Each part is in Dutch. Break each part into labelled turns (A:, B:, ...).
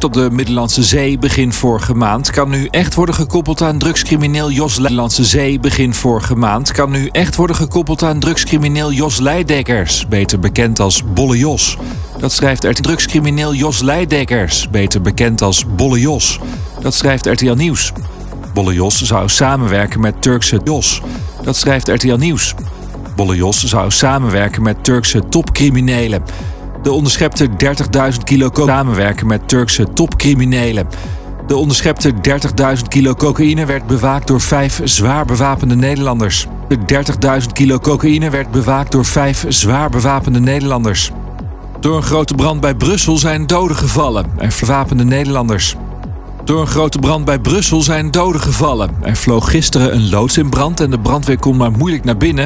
A: zoektocht op de Middellandse Zee begin vorige maand kan nu echt worden gekoppeld aan drugscrimineel Jos Middellandse Zee begin vorige maand kan nu echt worden gekoppeld aan drugscrimineel Jos Leidekkers, beter bekend als Bolle Jos. Dat schrijft drugscrimineel Jos Leidekkers, beter bekend als Bolle Jos. Dat schrijft RTL Nieuws. Bolle Jos zou samenwerken met Turkse Jos. Dat schrijft RTL Nieuws. Bolle Jos zou samenwerken met Turkse topcriminelen. De onderschepte 30.000 kilo samenwerken met Turkse topcriminelen. De onderschepte 30.000 kilo cocaïne werd bewaakt door 5 zwaar bewapende Nederlanders. De 30.000 kilo cocaïne werd bewaakt door 5 zwaar bewapende Nederlanders. Door een grote brand bij Brussel zijn doden gevallen en verwapende Nederlanders. Door een grote brand bij Brussel zijn doden gevallen. Er vloog gisteren een loods in brand en de brandweer kon maar moeilijk naar binnen.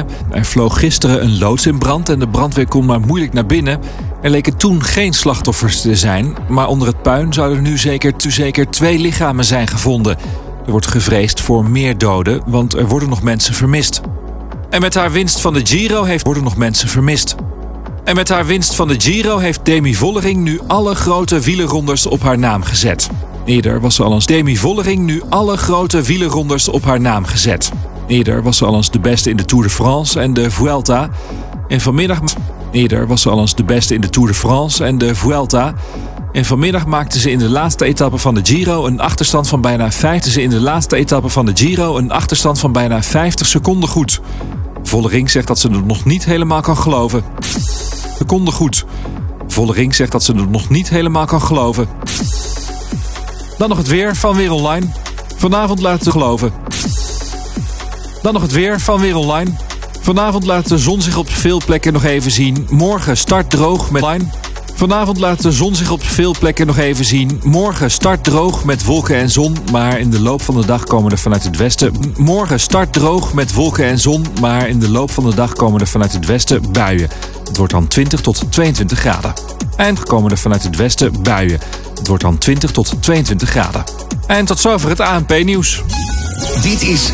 A: Er leken toen geen slachtoffers te zijn, maar onder het puin zouden nu zeker 2 lichamen zijn gevonden. Er wordt gevreesd voor meer doden, want er worden nog mensen vermist. En met haar winst van de Giro heeft Demi Vollering nu alle grote wielerrondes op haar naam gezet. Eerder was ze al eens de beste in de Tour de France en de Vuelta. En vanmiddag maakte ze in de laatste etappe van de Giro een achterstand van bijna 50 seconden goed. Vollering zegt dat ze het nog niet helemaal kan geloven. Dan nog het weer van Weer Online. Vanavond laat de zon zich op veel plekken nog even zien. Morgen start droog met wolken en zon, maar in de loop van de dag komen er vanuit het westen buien. Het wordt dan 20 tot 22 graden. En tot zover het ANP-nieuws.
B: Dit is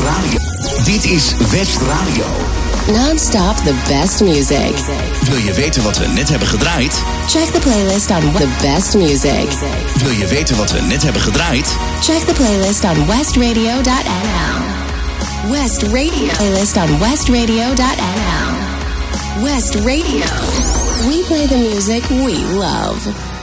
B: West Radio.
C: Non-stop the best music.
B: Wil je weten wat we net hebben gedraaid?
C: Check the playlist on the best music.
B: Wil je weten wat we net hebben gedraaid?
C: Check the playlist on westradio.nl. West Radio. Playlist on westradio.nl. West Radio. We play the music we love.